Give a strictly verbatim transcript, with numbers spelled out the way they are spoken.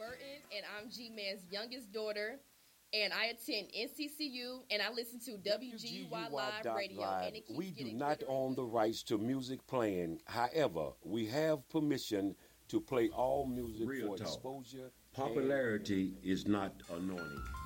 Burton, and I'm G-Man's youngest daughter. And I attend N C C U, and I listen to W G U Y Live Radio, and it keeps We do getting not bigger and own the bigger. rights to music playing. However, we have permission to play all music Real for talk. exposure. Popularity is not anointing.